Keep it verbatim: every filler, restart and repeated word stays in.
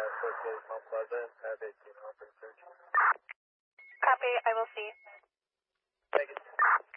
associated Mount Pleasant, have eighteen open search. Copy, I will see. Thank you.